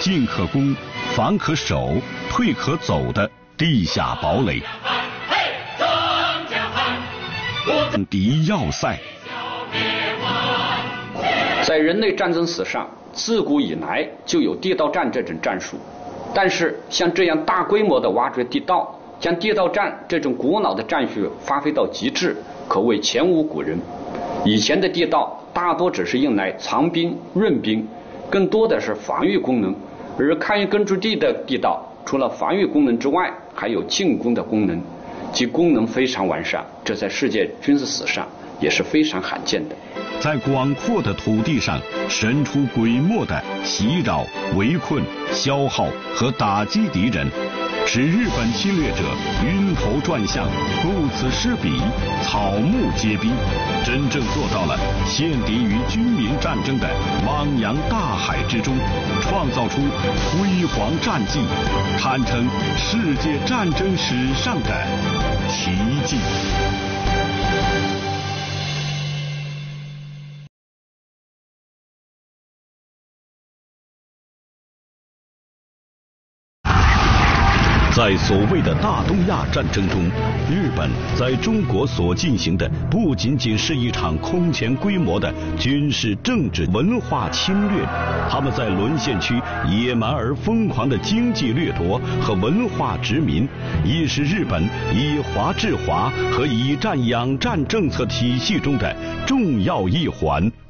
进可攻、防可守、退可走的地下堡垒，敌要塞。 在人类战争史上，自古以来就有地道战这种战术，但是像这样大规模的挖掘地道，将地道战这种古老的战术发挥到极致，可谓前无古人。以前的地道大多只是用来藏兵润兵，更多的是防御功能，而开根据地的地道除了防御功能之外，还有进攻的功能，其功能非常完善，这在世界军事史上也是非常罕见的。 在广阔的土地上神出鬼没的袭扰、围困、消耗和打击敌人，使日本侵略者晕头转向、顾此失彼、草木皆兵，真正做到了陷敌于军民战争的汪洋大海之中，创造出辉煌战绩，堪称世界战争史上的奇迹。在所谓的大东亚战争中，日本在中国所进行的不仅仅是一场空前规模的军事、政治、文化侵略，他们在沦陷区野蛮而疯狂的经济掠夺和文化殖民，亦是日本以华制华和以战养战政策体系中的重要一环。